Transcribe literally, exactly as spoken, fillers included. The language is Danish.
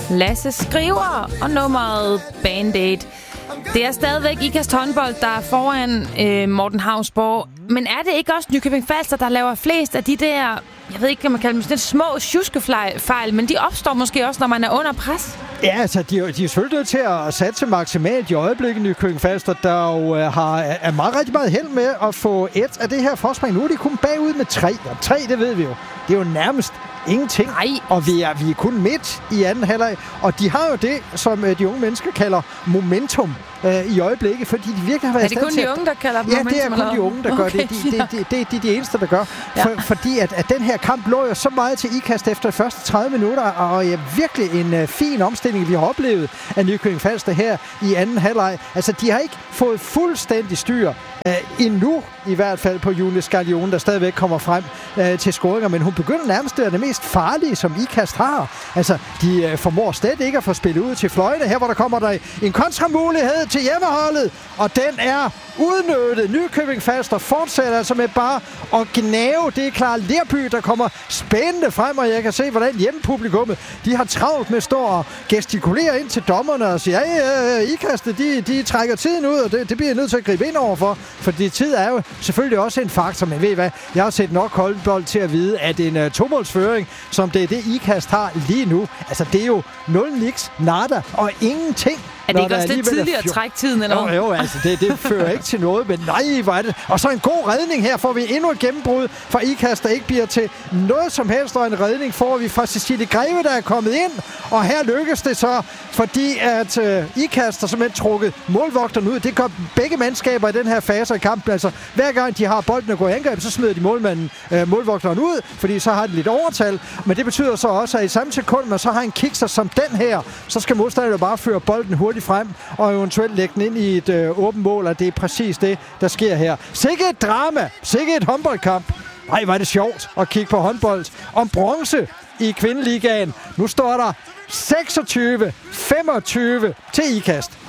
Lasse Skriver og nummeret Band-Aid. Det er stadigvæk Ikast håndbold, der er foran øh, Morten Hausborg. Men er det ikke også Nykøbing Falster, der laver flest af de der, jeg ved ikke, om man kalder dem sådan små tjuskefejl, men de opstår måske også, når man er under pres? Ja, altså, de, de er selvfølgelig nødt til at satse maksimalt i øjeblikket, Nykøbing Falster, der jo uh, har er meget rigtig meget held med at få et af det her forspring. Nu er de kun bagud med tre, og tre, det ved vi jo. Det er jo nærmest ingenting. Nej. Og vi er, vi er kun midt i anden halvleg. Og de har jo det, som uh, de unge mennesker kalder momentum uh, i øjeblikket, fordi de virkelig har været i stand til... Er det kun de unge, der kalder ja, momentum? Ja, det er kun de unge, der okay, gør det. De, de, de, de, de er de eneste, der gør. Ja. For, fordi at, at den her kamp lå jo så meget til Ikast efter de første tredive minutter, og ja, virkelig en uh, fin omstilling, vi har oplevet af Nykøbing Falster her i anden halvleg. Altså, de har ikke fået fuldstændig styr uh, endnu, i hvert fald på Julie Skarlione, der stadigvæk kommer frem uh, til scoringer, men hun begynder nærmest at være det mest farlige, som Ikast har. Altså, de uh, formår slet ikke at få spillet ud til fløjte. Her, hvor der kommer der en kontramulighed til hjemmeholdet, og den er udnyttet. Nykøbing Falster fortsætter altså med bare at gnave. Det er Clara Lerby, der kommer spændende frem, og jeg kan se, hvordan hjemmepublikummet, de har travlt med at stå og gestikulere ind til dommerne og sige, ja, Ikastet, de, de trækker tiden ud, og det, det bliver jeg nødt til at gribe ind overfor, fordi tid er jo selvfølgelig også en faktor, men ved I hvad, jeg har set nok holdbold til at vide, at en uh, tomålsføring, som det er det Ikast har lige nu, altså det er jo nul niks, nada og ingenting. Er det ikke også lidt tidligere at trække tiden, eller noget? Jo, jo, altså det, det fører ikke til noget, men nej, hvor er det. Og så en god redning her, får vi endnu et gennembrud fra Ikast, der ikke bliver til noget som helst, og en redning får vi fra Cecilie Greve, der er kommet ind, og her lykkes det så, fordi at uh, Ikast har simpelthen trukket målvogteren ud. Det gør begge mandskaber i den her fase af kampen, altså hver gang de har bolden og går i angreb, så smider de målmanden, uh, målvogteren ud, fordi så har de lidt overtal, men det betyder så også, at i samme sekund, man så har en kikser som den her, så skal modstanderne bare føre bolden hurtigt frem, og eventuelt lægge den ind i et øh, åbent mål, og det er præcis det, der sker her. Sikke et drama! Sikke et håndboldkamp! Ej, var det sjovt at kigge på håndbold om bronze i kvindeligaen. Nu står der seksogtyve femogtyve til Ikast.